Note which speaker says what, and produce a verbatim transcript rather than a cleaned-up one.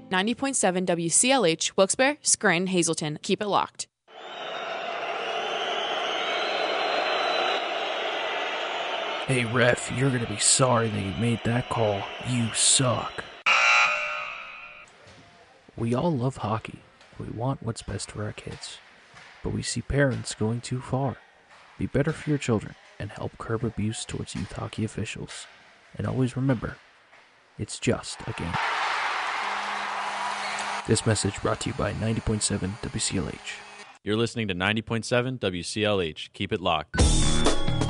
Speaker 1: ninety point seven W C L H, Wilkes-Barre, Scranton, Hazleton. Keep it locked.
Speaker 2: Hey, ref, you're going to be sorry that you made that call. You suck. We all love hockey. We want what's best for our kids. But we see parents going too far. Be better for your children and help curb abuse towards youth hockey officials. And always remember, it's just a game. This message brought to you by ninety point seven W C L H.
Speaker 3: You're listening to ninety point seven W C L H. Keep it locked.